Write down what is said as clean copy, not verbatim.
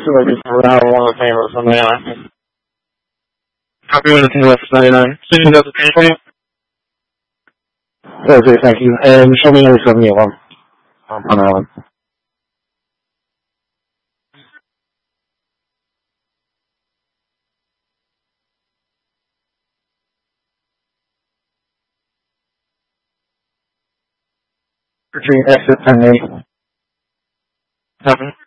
like it's around one of the favorites on the island. Copy 1 West 99. Station does it for you? Okay, thank you. And show me number 71 on island. Retreat exit 10-8. Copy.